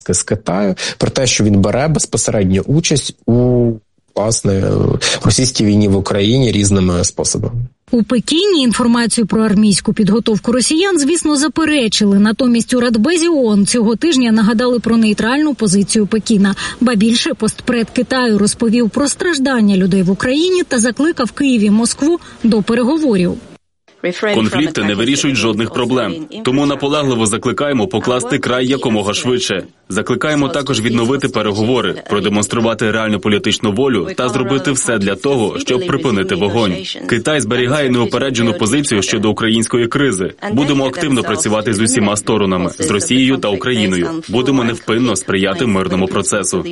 з Китаю про те, що він бере безпосередню участь у, власне, російській війні в Україні різними способами. У Пекіні інформацію про армійську підготовку росіян, звісно, заперечили. Натомість у Радбезі ООН цього тижня нагадали про нейтральну позицію Пекіна. Ба більше, постпред Китаю розповів про страждання людей в Україні та закликав Київ і Москву до переговорів. Конфлікти не вирішують жодних проблем. Тому наполегливо закликаємо покласти край якомога швидше. Закликаємо також відновити переговори, продемонструвати реальну політичну волю та зробити все для того, щоб припинити вогонь. Китай зберігає неупереджену позицію щодо української кризи. Будемо активно працювати з усіма сторонами, з Росією та Україною. Будемо невпинно сприяти мирному процесу.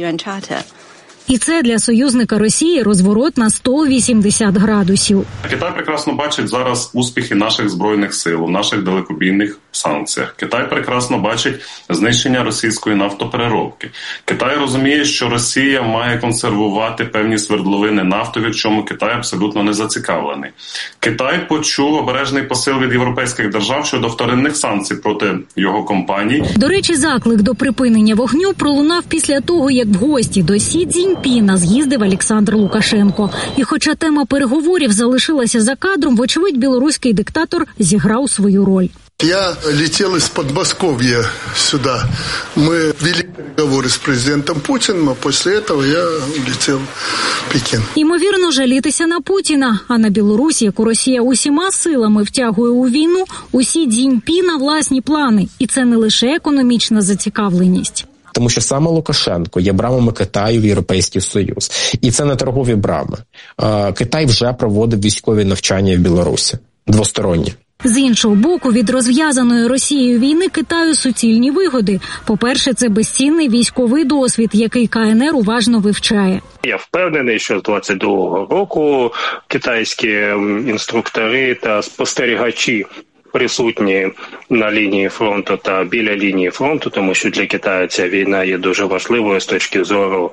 І це для союзника Росії розворот на 180 градусів. Китай прекрасно бачить зараз успіхи наших Збройних сил, у наших далекобійних санкціях. Китай прекрасно бачить знищення російської нафтопереробки. Китай розуміє, що Росія має консервувати певні свердловини нафтові, в чому Китай абсолютно не зацікавлений. Китай почув обережний посил від європейських держав щодо вторинних санкцій проти його компаній. До речі, заклик до припинення вогню пролунав після того, як в гості до Сі Цзіньпіна з'їздив Олександр Лукашенко. І хоча тема переговорів залишилася за кадром, вочевидь, білоруський диктатор зіграв свою роль. Я летел из Подмосковья сюда. Мы вели переговоры с президентом Путиным, а после этого я улетел в Пекин. Ймовірно, жалітися на Путіна, а на Білорусь, яку Росія усіма силами втягує у війну, у Сі Цзіньпіна власні плани. І це не лише економічна зацікавленість. Тому що саме Лукашенко є брамами Китаю в Європейський Союз. І це не торгові брами. Китай вже проводив військові навчання в Білорусі. Двосторонні. З іншого боку, від розв'язаної Росією війни Китаю суцільні вигоди. По-перше, це безцінний військовий досвід, який КНР уважно вивчає. Я впевнений, що з 22-го року китайські інструктори та спостерігачі присутні на лінії фронту та біля лінії фронту, тому що для Китаю ця війна є дуже важливою з точки зору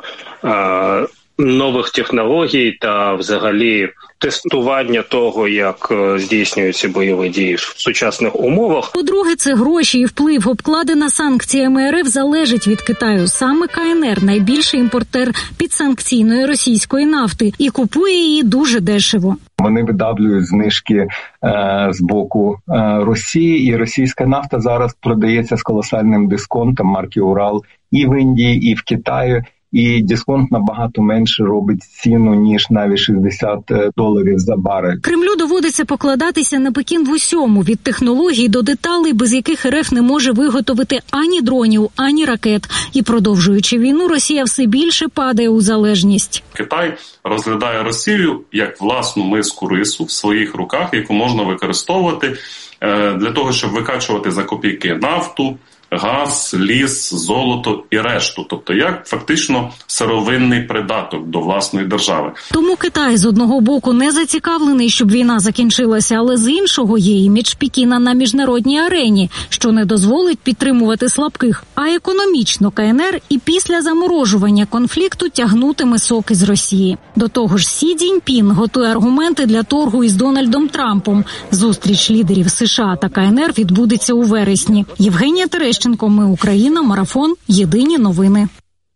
нових технологій та взагалі тестування того, як здійснюються бойові дії в сучасних умовах. По-друге, це гроші і вплив. Обкладена санкціями РФ залежить від Китаю. Саме КНР – найбільший імпортер підсанкційної російської нафти і купує її дуже дешево. Вони видавлюють знижки з боку Росії, і російська нафта зараз продається з колосальним дисконтом марки «Урал» і в Індії, і в Китаї. І дисконт набагато менше робить ціну, ніж навіть $60 за барель. Кремлю доводиться покладатися на Пекін в усьому, від технологій до деталей, без яких РФ не може виготовити ані дронів, ані ракет. І продовжуючи війну, Росія все більше падає у залежність. Китай розглядає Росію як власну миску рису в своїх руках, яку можна використовувати для того, щоб викачувати за копійки нафту, газ, ліс, золото і решту. Тобто як фактично сировинний придаток до власної держави. Тому Китай з одного боку не зацікавлений, щоб війна закінчилася, але з іншого є імідж Пекіна на міжнародній арені, що не дозволить підтримувати слабких. А економічно КНР і після заморожування конфлікту тягнутиме соки з Росії. До того ж, Сі Цзіньпін готує аргументи для торгу із Дональдом Трампом. Зустріч лідерів США та КНР відбудеться у вересні. Євгенія Терещенко, Ми Україна, Марафон, Єдині новини.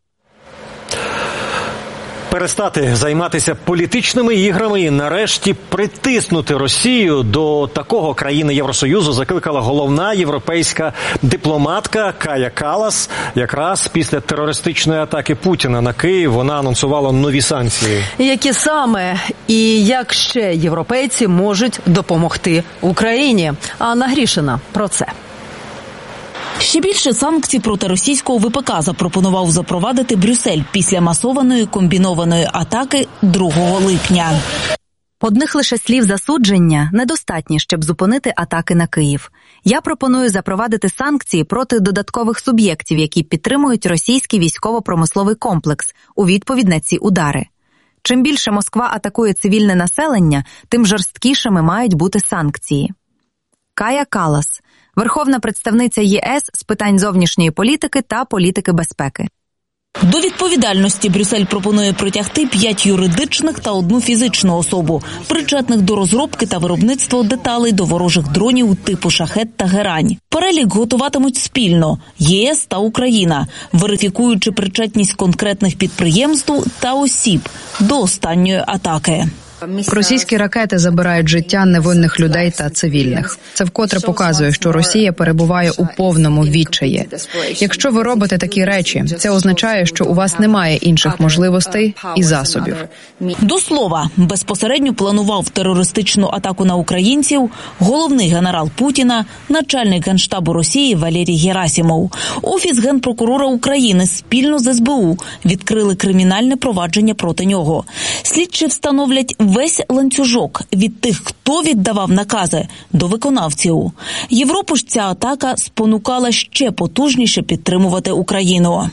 Перестати займатися політичними іграми і нарешті притиснути Росію до такого країни Євросоюзу закликала головна європейська дипломатка Кая Каллас. Якраз після терористичної атаки Путіна на Київ вона анонсувала нові санкції. Які саме і як ще європейці можуть допомогти Україні? Анна Грішина про це. Ще більше санкцій проти російського ВПК запропонував запровадити Брюссель після масованої комбінованої атаки 2 липня. Одних лише слів засудження недостатньо, щоб зупинити атаки на Київ. Я пропоную запровадити санкції проти додаткових суб'єктів, які підтримують російський військово-промисловий комплекс у відповідь на ці удари. Чим більше Москва атакує цивільне населення, тим жорсткішими мають бути санкції. Кая Каллас, верховна представниця ЄС з питань зовнішньої політики та політики безпеки. До відповідальності Брюссель пропонує притягти 5 юридичних та 1 фізичну особу, причетних до розробки та виробництва деталей до ворожих дронів типу «Шахед» та «Герань». Перелік готуватимуть спільно – ЄС та Україна, верифікуючи причетність конкретних підприємств та осіб до останньої атаки. Російські ракети забирають життя невинних людей та цивільних. Це вкотре показує, що Росія перебуває у повному відчаї. Якщо ви робите такі речі, це означає, що у вас немає інших можливостей і засобів. До слова, безпосередньо планував терористичну атаку на українців головний генерал Путіна, начальник Генштабу Росії Валерій Герасимов. Офіс Генпрокурора України спільно з СБУ відкрили кримінальне провадження проти нього. Слідчі встановлять весь ланцюжок від тих, хто віддавав накази, до виконавців. Європу ж ця атака спонукала ще потужніше підтримувати Україну.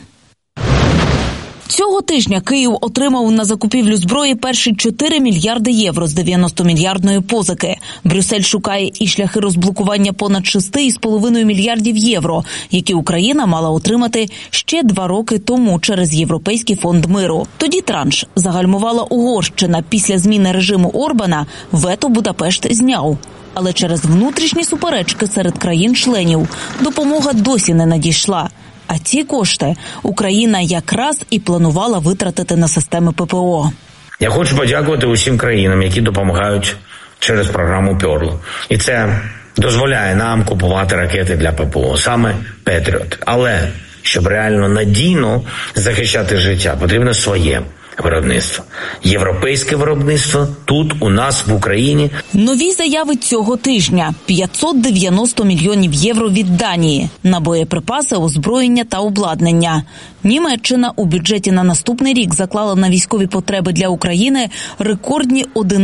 Цього тижня Київ отримав на закупівлю зброї перші 4 мільярди євро з 90-мільярдної позики. Брюссель шукає і шляхи розблокування понад 6,5 мільярдів євро, які Україна мала отримати ще 2 роки тому через Європейський фонд миру. Тоді транш загальмувала Угорщина. Після зміни режиму Орбана вето Будапешт зняв. Але через внутрішні суперечки серед країн-членів допомога досі не надійшла. А ці кошти Україна якраз і планувала витратити на системи ППО. Я хочу подякувати усім країнам, які допомагають через програму «Перл». І це дозволяє нам купувати ракети для ППО, саме «Петріот». Але, щоб реально надійно захищати життя, потрібно своє виробництво. Європейське виробництво тут, у нас, в Україні. Нові заяви цього тижня. 590 мільйонів євро від Данії на боєприпаси, озброєння та обладнання. Німеччина у бюджеті на наступний рік заклала на військові потреби для України рекордні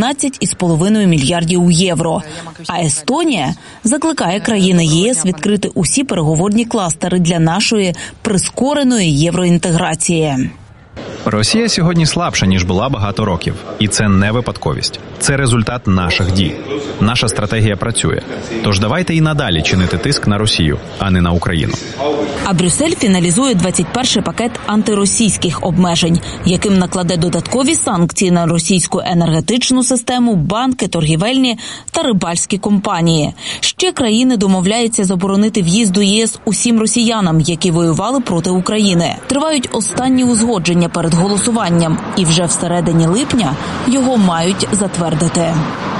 11,5 мільярдів євро. А Естонія закликає країни ЄС відкрити усі переговорні кластери для нашої прискореної євроінтеграції. Росія сьогодні слабша, ніж була багато років. І це не випадковість. Це результат наших дій. Наша стратегія працює. Тож давайте і надалі чинити тиск на Росію, а не на Україну. А Брюссель фіналізує 21-й пакет антиросійських обмежень, яким накладе додаткові санкції на російську енергетичну систему, банки, торгівельні та рибальські компанії. Ще країни домовляються заборонити в'їзд до ЄС усім росіянам, які воювали проти України. Тривають останні узгодження перед голосуванням, і вже всередині липня його мають затвердити.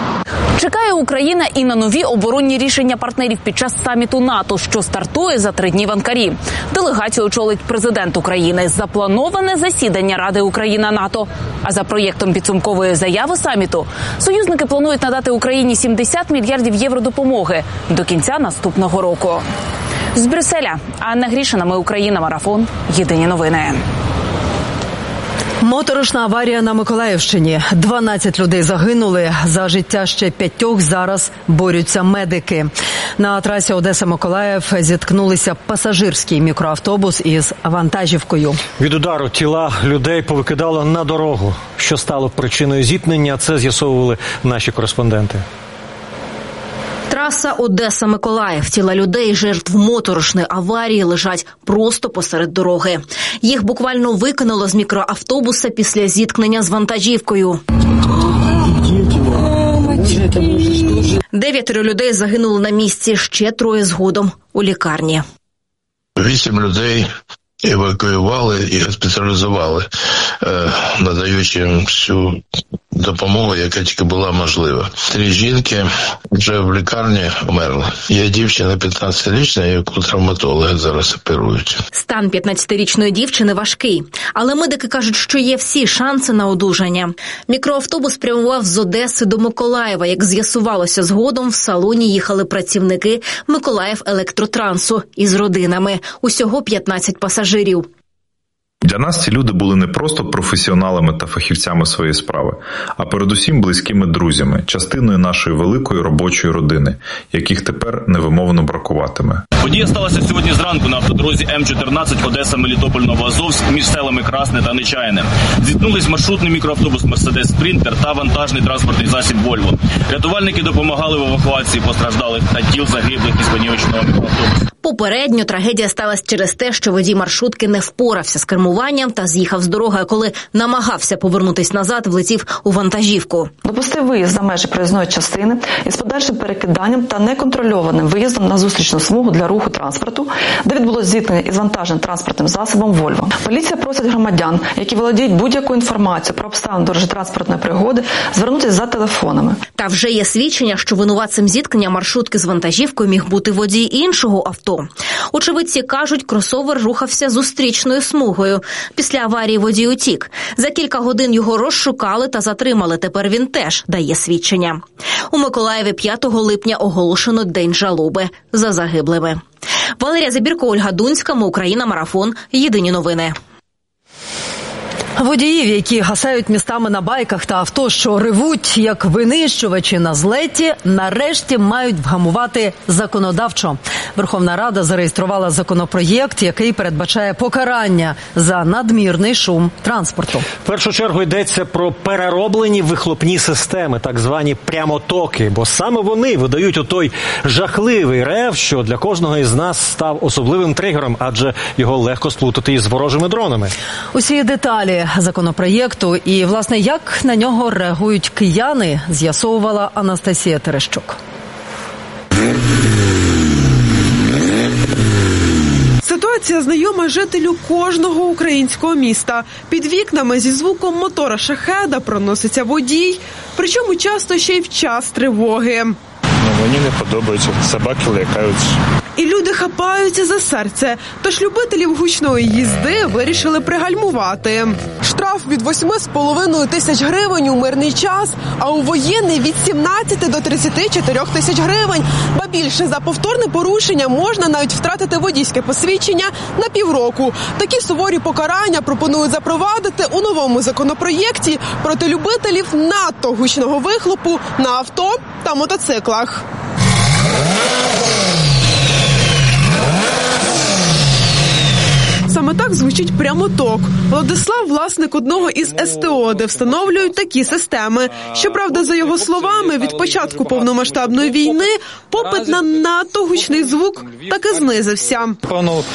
Чекає Україна і на нові оборонні рішення партнерів під час саміту НАТО, що стартує за 3 дні в Анкарі. Делегацію очолить президент України. Заплановане засідання Ради Україна-НАТО. А за проєктом підсумкової заяви саміту союзники планують надати Україні 70 мільярдів євро допомоги до кінця наступного року. З Брюсселя Анна Грішина, Ми Україна, Марафон. Єдині новини. Моторошна аварія на Миколаївщині. 12 людей загинули. За життя ще 5 зараз борються медики. На трасі Одеса-Миколаїв зіткнулися пасажирський мікроавтобус із вантажівкою. Від удару тіла людей повикидало на дорогу. Що стало причиною зіткнення, це з'ясовували наші кореспонденти. Траса Одеса-Миколаїв. Тіла людей, жертв моторошної аварії, лежать просто посеред дороги. Їх буквально викинуло з мікроавтобуса після зіткнення з вантажівкою. 9 людей загинули на місці, ще 3 згодом у лікарні. 8 людей евакуювали і госпіталізували, надаючи їм всю допомогу, яка тільки була можлива. 3 жінки вже в лікарні померли. Є дівчина 15-річна, яку травматологи зараз оперують. Стан 15-річної дівчини важкий, але медики кажуть, що є всі шанси на одужання. Мікроавтобус прямував з Одеси до Миколаєва. Як з'ясувалося згодом, в салоні їхали працівники Миколаїв-Електротрансу із родинами. Усього 15 пасажирів. Для нас ці люди були не просто професіоналами та фахівцями своєї справи, а передусім близькими друзями, частиною нашої великої робочої родини, яких тепер невимовно бракуватиме. Подія сталася сьогодні зранку на автодорозі М14 Одеса-Мелітополь-Новоазовськ між селами Красне та Нечаяне. Зіткнулись маршрутний мікроавтобус «Мерседес Спринтер» та вантажний транспортний засіб «Вольво». Рятувальники допомагали в евакуації постраждалих та тіл загиблих із понівеченого мікроавтобуса. Попередньо трагедія сталася через те, що водій маршрутки не впорався з кермуванням керуванням та з'їхав з дороги, а коли намагався повернутись назад, влетів у вантажівку. Допустив виїзд за межі проїзної частини із подальшим перекиданням та неконтрольованим виїздом на зустрічну смугу для руху транспорту, де відбулося зіткнення із вантажним транспортним засобом «Вольво». Поліція просить громадян, які володіють будь-яку інформацію про обставини дорожньо-транспортної пригоди, звернутися за телефонами. Та вже є свідчення, що винуватцем зіткнення маршрутки з вантажівкою міг бути водій іншого авто. Очевидці кажуть, кросовер рухався зустрічною смугою. Після аварії водій утік. За кілька годин його розшукали та затримали. Тепер він теж дає свідчення. У Миколаєві 5 липня оголошено День жалоби за загиблими. Валерія Забірко, Ольга Дунська, Ми Україна, Марафон. Єдині новини. Водіїв, які гасають містами на байках та авто, що ревуть, як винищувачі на злеті, нарешті мають вгамувати законодавчо. Верховна Рада зареєструвала законопроєкт, який передбачає покарання за надмірний шум транспорту. В першу чергу йдеться про перероблені вихлопні системи, так звані прямотоки, бо саме вони видають отой жахливий рев, що для кожного із нас став особливим тригером, адже його легко сплутати із ворожими дронами. Усі деталі законопроєкту і, власне, як на нього реагують кияни, з'ясовувала Анастасія Терещук. Ситуація знайома жителю кожного українського міста. Під вікнами зі звуком мотора шахеда проноситься водій, причому часто ще й в час тривоги. Мені не подобається, собаки лякають. І люди хапаються за серце, тож любителів гучної їзди вирішили пригальмувати. Штраф від 8,5 тисяч гривень у мирний час, а у воєнний від 17 до 34 тисяч гривень. Ба більше, за повторне порушення можна навіть втратити водійське посвідчення на півроку. Такі суворі покарання пропонують запровадити у новому законопроєкті проти любителів надто гучного вихлопу на авто та мотоциклах. Саме так звучить прямоток. Владислав – власник одного із СТО, де встановлюють такі системи. Щоправда, за його словами, від початку повномасштабної війни попит на надто гучний звук таки знизився. Певно,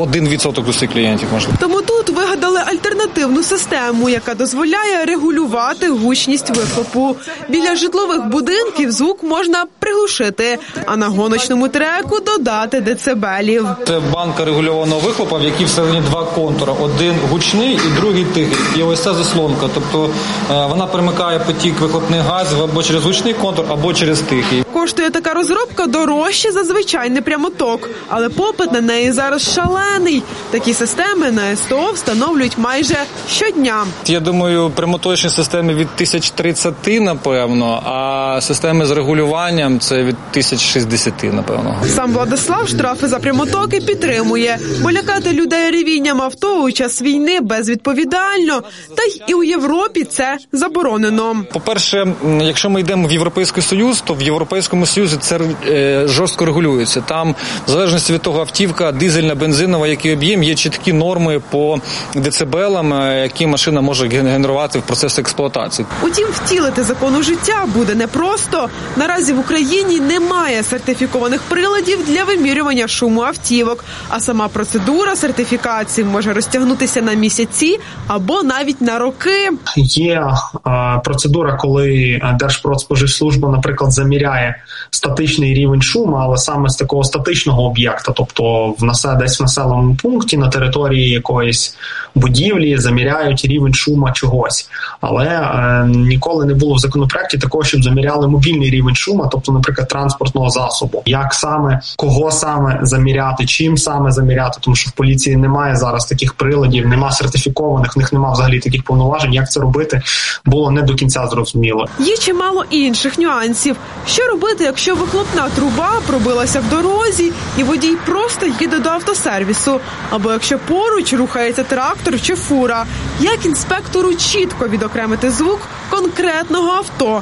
1% усіх клієнтів можливо. Тому тут вигадали альтернативну систему, яка дозволяє регулювати гучність вихлопу. Біля житлових будинків звук можна приглушити, а на гоночному треку додати децибелів. Це банка регульованого вихлопа, в якій всередині два контури. Один гучний і другий тихий. І ось ця заслонка. Тобто вона перемикає потік вихлопних газів або через гучний контур, або через тихий. Коштує така розробка дорожче за звичайний прямоток. Але попит на неї зараз шалений. Такі системи на СТО встановлюють майже щодня. Я думаю, прямоточні системи від 1030, напевно, а системи з регулюванням це від 1060, напевно. Сам Владислав штрафи за прямотоки підтримує, бо лякати людей ревінням авто у час війни безвідповідально. Та й і у Європі це заборонено. По-перше, якщо ми йдемо в Європейський Союз, то в Європейському Союзі це жорстко регулюється. Там, в залежності від того, автівка, дизельна, бензинова, який об'єм, є чіткі норми по децибелам, які машина може генерувати в процесі експлуатації. Утім, втілити закон у життя буде непросто. Наразі в Україні немає сертифікованих приладів для вимірювання шуму автівок, а сама процедура сертифікації може розтягнутися на місяці або навіть на роки. Є процедура, коли Держпродспоживслужба, наприклад, заміряє статичний рівень шуму, але саме з такого статичного об'єкта, тобто десь в населеному пункті на території якоїсь будівлі заміряють рівень шуму чогось. Але ніколи не було в законопроекті такого, щоб заміряли мобільний рівень шуму, тобто, наприклад, транспортного засобу. Як саме, кого саме заміряти, чим саме заміряти, тому що в поліції немає зараз таких приладів, нема сертифікованих, в них нема взагалі таких повноважень. Як це робити, було не до кінця зрозуміло. Є чимало інших нюансів. Що робити, якщо вихлопна труба пробилася в дорозі і водій просто їде до автосервісу? Або якщо поруч рухається трактор чи фура? Як інспектору чітко відокремити звук конкретного авто?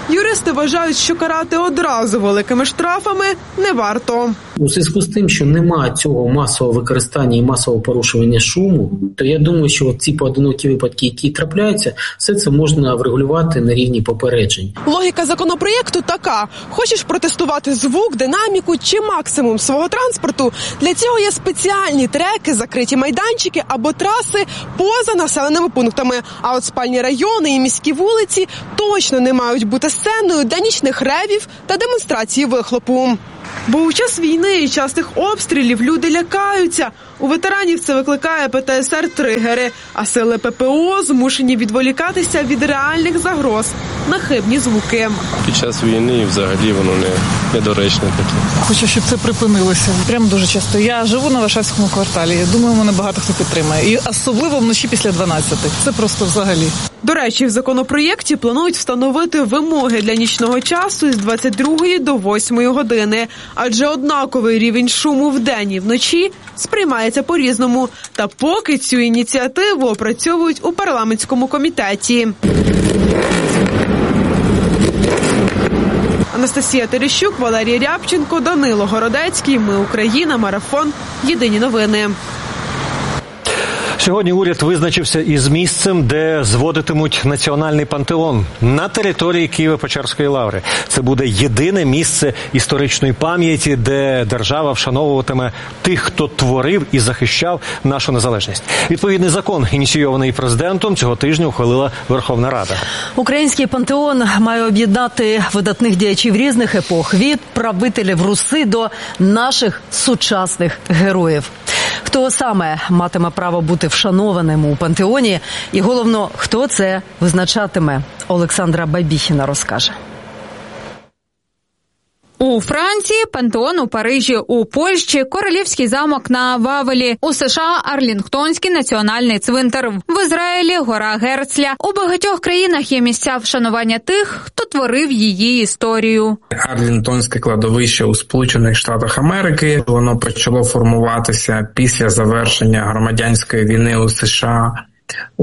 Юристи вважають, що карати одразу великими штрафами не варто. У зв'язку з тим, що немає цього масового використання і масового порушування шуму, то я думаю, що ці поодинокі випадки, які трапляються, все це можна врегулювати на рівні попереджень. Логіка законопроєкту така. Хочеш протестувати звук, динаміку чи максимум свого транспорту? Для цього є спеціальні треки, закриті майданчики або траси поза населеними пунктами. А от спальні райони і міські вулиці точно не мають бути сценою для нічних ревів та демонстрації вихлопу. Бо у час війни і частих обстрілів люди лякаються. У ветеранів це викликає ПТСР-тригери, а сили ППО змушені відволікатися від реальних загроз на хибні звуки. Під час війни взагалі воно недоречне таке. Хочу, щоб це припинилося. Прямо дуже часто. Я живу на Варшавському кварталі. Я думаю, мене багато хто підтримає. І особливо вночі після 12. Це просто взагалі. До речі, в законопроєкті планують встановити вимоги для нічного часу з 22 до 8 години. Адже однаковий рівень шуму вдень і вночі сприймається по-різному. Та поки цю ініціативу опрацьовують у парламентському комітеті. Анастасія Терещук, Валерій Рябченко, Данило Городецький. Ми Україна. Марафон. Єдині новини. Сьогодні уряд визначився із місцем, де зводитимуть національний пантеон на території Києво-Печерської лаври. Це буде єдине місце історичної пам'яті, де держава вшановуватиме тих, хто творив і захищав нашу незалежність. Відповідний закон, ініційований президентом, цього тижня ухвалила Верховна Рада. Український пантеон має об'єднати видатних діячів різних епох, від правителів Руси до наших сучасних героїв. Хто саме матиме право бути вшанованим у пантеоні і, головно, хто це визначатиме, Олександра Бабіхіна розкаже. У Франції – пантеон у Парижі, у Польщі – Королівський замок на Вавелі, у США – Арлінгтонський національний цвинтар, в Ізраїлі – гора Герцля. У багатьох країнах є місця вшанування тих, хто творив її історію. Арлінгтонське кладовище у Сполучених Штатах Америки, воно почало формуватися після завершення громадянської війни у США у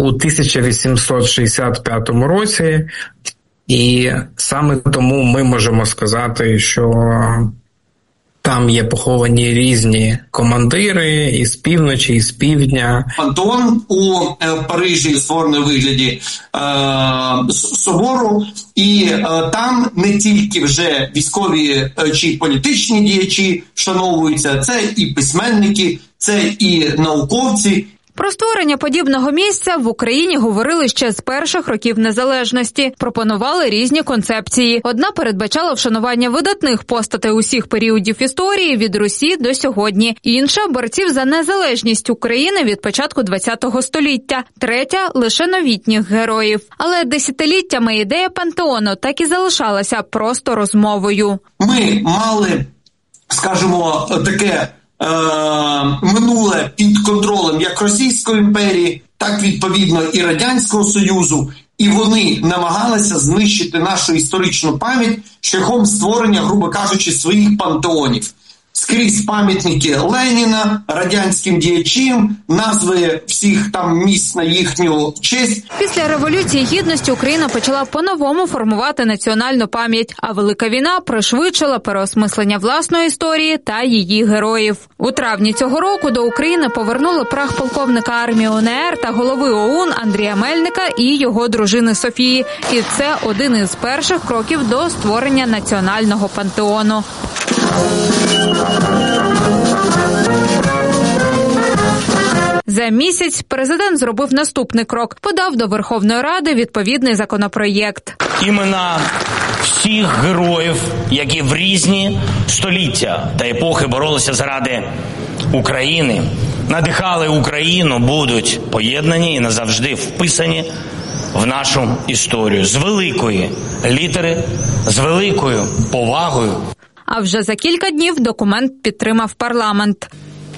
1865 році. І саме тому ми можемо сказати, що там є поховані різні командири і з півночі, і з півдня. Пантеон у Парижі створений у вигляді собору, і там не тільки вже військові чи політичні діячі вшановуються, це і письменники, це і науковці. Про створення подібного місця в Україні говорили ще з перших років незалежності. Пропонували різні концепції. Одна передбачала вшанування видатних постатей усіх періодів історії від Русі до сьогодні. Інша – борців за незалежність України від початку ХХ століття. Третя – лише новітніх героїв. Але десятиліттями ідея пантеону так і залишалася просто розмовою. Ми мали, скажімо, таке минуле під контролем як Російської імперії, так відповідно і Радянського Союзу, і вони намагалися знищити нашу історичну пам'ять шляхом створення, грубо кажучи, своїх пантеонів. Скрізь пам'ятники Леніна, радянським діячам, назви всіх там місць на їхню честь. Після Революції Гідності Україна почала по-новому формувати національну пам'ять, а Велика війна пришвидшила переосмислення власної історії та її героїв. У травні цього року до України повернули прах полковника армії УНР та голови ОУН Андрія Мельника і його дружини Софії. І це один із перших кроків до створення національного пантеону. За місяць президент зробив наступний крок. Подав до Верховної Ради відповідний законопроєкт. Імена всіх героїв, які в різні століття та епохи боролися заради України, надихали Україну, будуть поєднані і назавжди вписані в нашу історію з великої літери, з великою повагою. А вже за кілька днів документ підтримав парламент.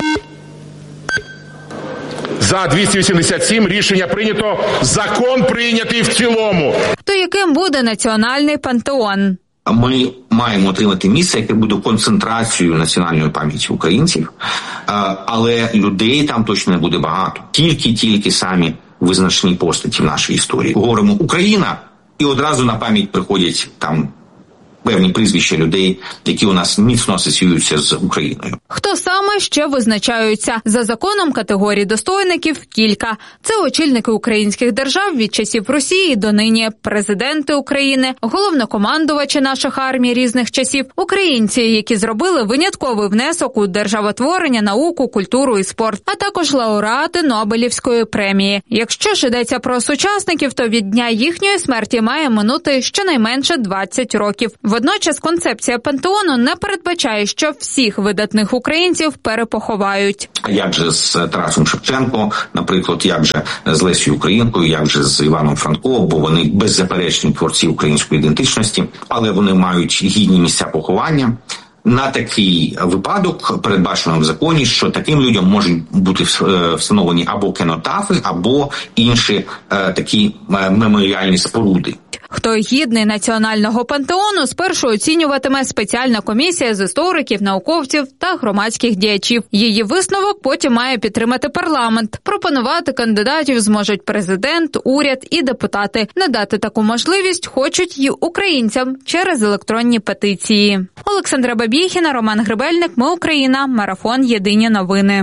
За 287 рішення прийнято, закон прийнятий в цілому. То яким буде національний пантеон? Ми маємо отримати місце, яке буде концентрацією національної пам'яті українців, але людей там точно не буде багато. Тільки самі визначні постаті в нашій історії. Говоримо Україна, і одразу на пам'ять приходять там певні прізвища людей, які у нас міцно асоціюються з Україною. Хто саме ще визначаються? За законом категорій достойників кілька. Це очільники українських держав від часів Росії до нині, президенти України, головнокомандувачі наших армій різних часів, українці, які зробили винятковий внесок у державотворення, науку, культуру і спорт, а також лауреати Нобелівської премії. Якщо ж йдеться про сучасників, то від дня їхньої смерті має минути щонайменше 20 років. Водночас концепція пантеону не передбачає, що всіх видатних українців перепоховають. Як же з Тарасом Шевченко, наприклад, як же з Лесією Українкою, як же з Іваном Франко, бо вони беззаперечні творці української ідентичності, але вони мають гідні місця поховання. На такий випадок передбачено в законі, що таким людям можуть бути встановлені або кенотафи, або інші такі меморіальні споруди. Хто гідний національного пантеону, спершу оцінюватиме спеціальна комісія з істориків, науковців та громадських діячів. Її висновок потім має підтримати парламент. Пропонувати кандидатів зможуть президент, уряд і депутати. Надати таку можливість хочуть й українцям через електронні петиції. Олександра Бабіхіна, Роман Гребельник, Ми Україна, Марафон Єдині новини.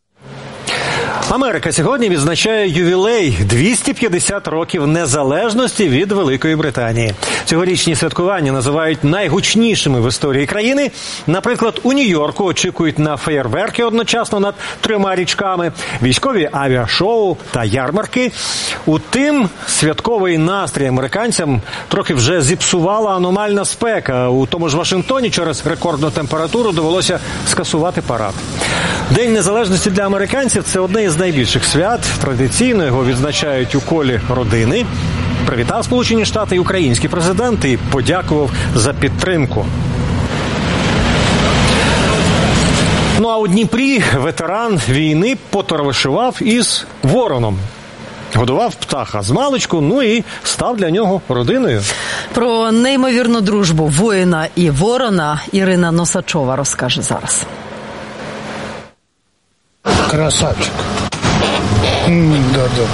Америка сьогодні відзначає ювілей – 250 років незалежності від Великої Британії. Цьогорічні святкування називають найгучнішими в історії країни. Наприклад, у Нью-Йорку очікують на феєрверки одночасно над 3 річками, військові авіашоу та ярмарки. Утім, святковий настрій американцям трохи вже зіпсувала аномальна спека. У тому ж Вашингтоні через рекордну температуру довелося скасувати парад. День незалежності для американців – це одне із найбільших свят. Традиційно його відзначають у колі родини. Привітав Сполучені Штати і український президент і подякував за підтримку. Ну а у Дніпрі ветеран війни потоваришував із вороном. Годував птаха змалечку, ну і став для нього родиною. Про неймовірну дружбу воїна і ворона Ірина Носачова розкаже зараз. Красавчик. Да.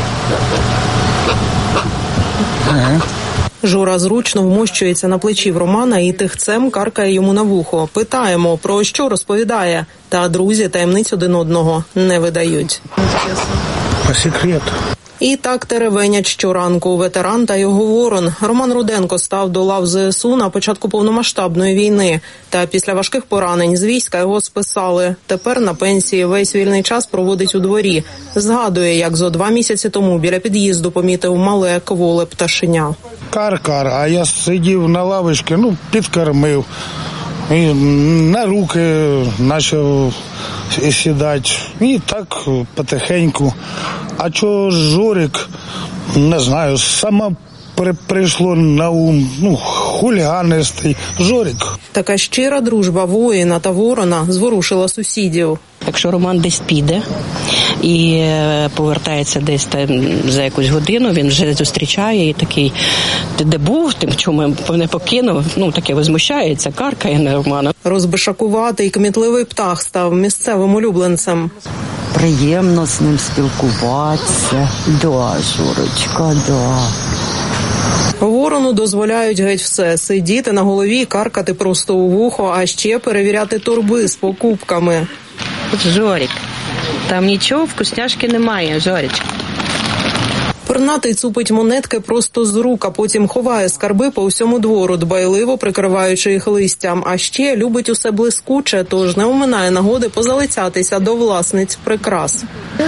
Жора зручно вмощується на плечі в Романа і тихцем каркає йому на вухо. Питаємо, про що розповідає. Та друзі таємниць один одного не видають. По секрету. І так теревенять щоранку ветеран та його ворон. Роман Руденко став до лав ЗСУ на початку повномасштабної війни. Та після важких поранень з війська його списали. Тепер на пенсії весь вільний час проводить у дворі. Згадує, як зо 2 місяці тому біля під'їзду помітив мале кволе пташеня. Кар-кар, а я сидів на лавочці, підкормив. І на руки почав сідати. І так потихеньку. А чого Жорик, не знаю, сама прийшло на ум, хуліганистий Жорик. Така щира дружба воїна та ворона зворушила сусідів. Якщо Роман десь піде і повертається десь за якусь годину, він вже зустрічає і такий, ти де був, тим чому не покинув, таке возмущається, каркає на Романа. Розбишакуватий кмітливий птах став місцевим улюбленцем. Приємно з ним спілкуватися. Да, Журочка, да. Ворону дозволяють геть все – сидіти на голові, каркати просто у вухо, а ще перевіряти торби з покупками. Жорик, там нічого, вкусняшки немає, Жорич. Пернатий цупить монетки просто з рук, а потім ховає скарби по всьому двору, дбайливо прикриваючи їх листям. А ще любить усе блискуче, тож не оминає нагоди позалицятися до власниць прикрас.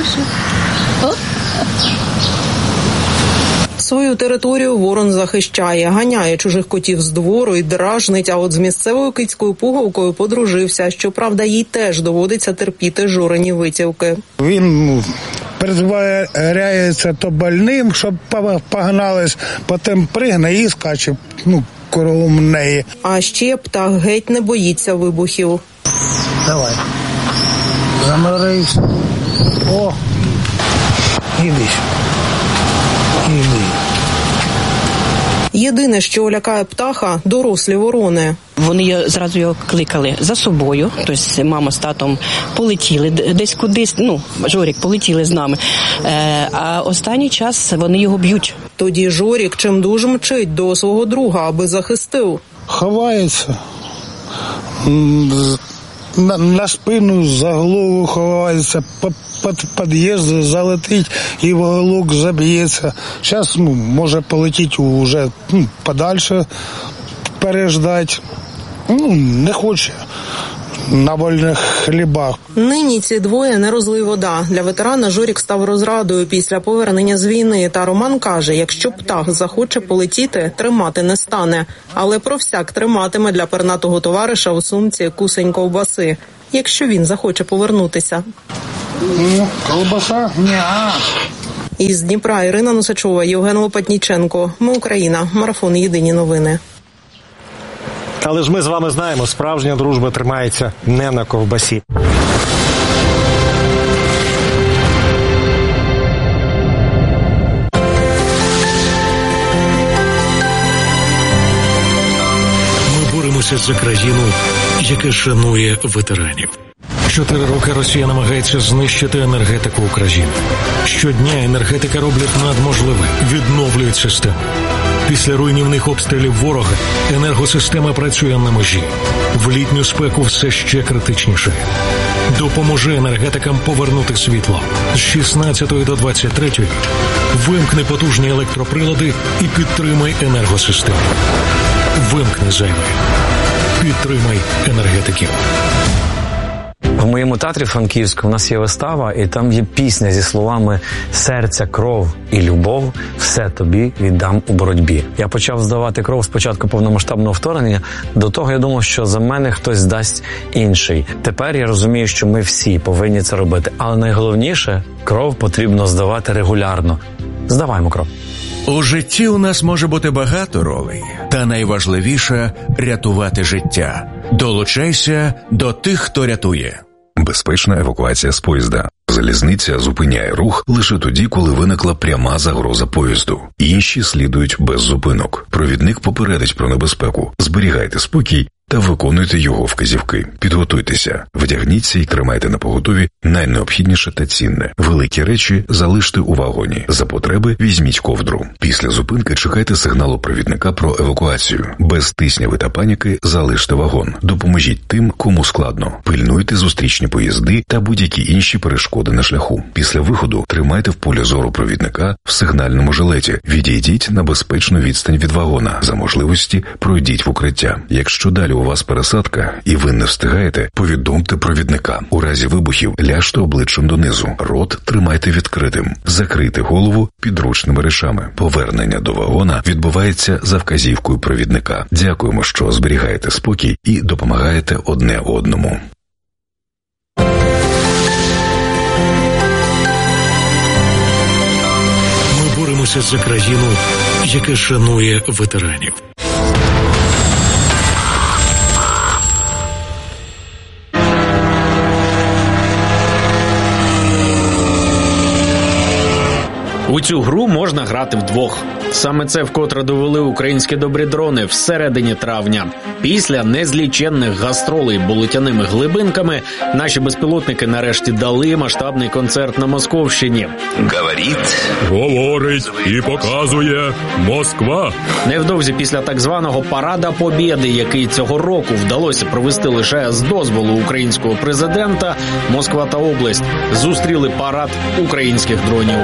Свою територію ворон захищає, ганяє чужих котів з двору і дражнить, а от з місцевою кицькою пуговкою подружився. Щоправда, їй теж доводиться терпіти Жорені витівки. Він притворяється то больним, щоб погнались, потім пригне і скаче, кругом неї. А ще птах геть не боїться вибухів. Давай. Заморись. О, іди. Єдине, що лякає птаха – дорослі ворони. Вони зразу його кликали за собою, тобто мама з татом полетіли десь кудись, Жорік полетіли з нами, а останній час вони його б'ють. Тоді Жорік чимдуж мчить до свого друга, аби захистив. Ховається. На спину, за голову ховається, під під'їзд залетить і в уголок заб'ється. Зараз може полетіти вже подальше, переждати. Не хоче на вольних хлібах. Нині ці двоє не розлий вода. Для ветерана Жорік став розрадою після повернення з війни. Та Роман каже, якщо птах захоче полетіти, тримати не стане. Але про всяк триматиме для пернатого товариша у сумці кусень ковбаси, якщо він захоче повернутися. Ковбаса? Ні-а. Із Дніпра Ірина Носачова, Євген Лопатніченко. Ми Україна. Марафон. Єдині новини. Але ж ми з вами знаємо, справжня дружба тримається не на ковбасі. Ми боремося за країну, яка шанує ветеранів. 4 роки Росія намагається знищити енергетику України. Щодня енергетика роблять надможливе, відновлюють систему. Після руйнівних обстрілів ворога енергосистема працює на межі. В літню спеку все ще критичніше. Допоможи енергетикам повернути світло. З 16 до 23 вимкни потужні електроприлади і підтримай енергосистему. Вимкни зайве. Підтримай енергетиків. В моєму театрі Франківську у нас є вистава, і там є пісня зі словами «Серця, кров і любов, все тобі віддам у боротьбі». Я почав здавати кров з початку повномасштабного вторгнення, до того я думав, що за мене хтось здасть інший. Тепер я розумію, що ми всі повинні це робити, але найголовніше – кров потрібно здавати регулярно. Здаваймо кров. У житті у нас може бути багато ролей, та найважливіше – рятувати життя. Долучайся до тих, хто рятує. Безпечна евакуація з поїзда. Залізниця зупиняє рух лише тоді, коли виникла пряма загроза поїзду. Інші слідують без зупинок. Провідник попередить про небезпеку. Зберігайте спокій та виконуйте його вказівки. Підготуйтеся, вдягніться і тримайте на поготові найнеобхідніше та цінне. Великі речі залиште у вагоні. За потреби візьміть ковдру. Після зупинки чекайте сигналу провідника про евакуацію. Без тисняви та паніки залиште вагон. Допоможіть тим, кому складно. Пильнуйте зустрічні поїзди та будь-які інші перешкоди на шляху. Після виходу тримайте в полі зору провідника в сигнальному жилеті. Відійдіть на безпечну відстань від вагона. За можливості пройдіть в укриття. Якщо далі у вас пересадка і ви не встигаєте, повідомте провідника. У разі вибухів ляжте обличчям донизу. Рот тримайте відкритим. Закрийте голову підручними речами. Повернення до вагона відбувається за вказівкою провідника. Дякуємо, що зберігаєте спокій і допомагаєте одне одному. Ми боремося за країну, яка шанує ветеранів. У цю гру можна грати вдвох. Саме це вкотре довели українські добрі дрони всередині травня. Після незліченних гастролей болотяними глибинками наші безпілотники нарешті дали масштабний концерт на Московщині. Говорить і показує Москва. Невдовзі після так званого «Парада Побєди», який цього року вдалося провести лише з дозволу українського президента, Москва та область зустріли парад українських дронів.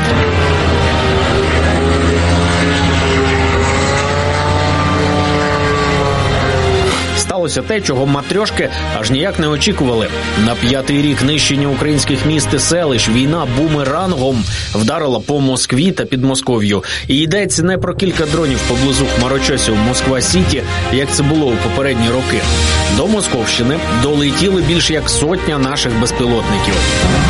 Сталося те, чого матрьошки аж ніяк не очікували. На 5-й рік нищення українських міст і селищ війна бумерангом вдарила по Москві та Підмосков'ю. І йдеться не про кілька дронів поблизу хмарочосів Москва-Сіті, як це було у попередні роки. До Московщини долетіли більш як 100 наших безпілотників.